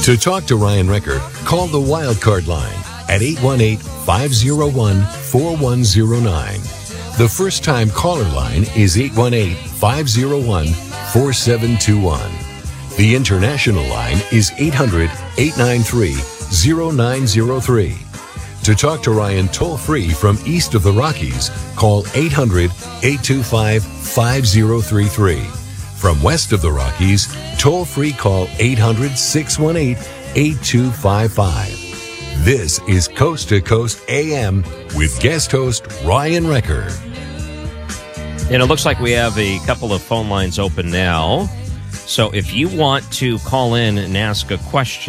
To talk to Ryan Recker, call the Wildcard line at 818-501-4109. The first-time caller line is 818-501-4721. The international line is 800-893-0903. To talk to Ryan toll-free from east of the Rockies, call 800-825-5033. From west of the Rockies, toll-free call 800-618-8255. This is Coast to Coast AM with guest host Ryan Recker. And it looks like we have a couple of phone lines open now. So if you want to call in and ask a question,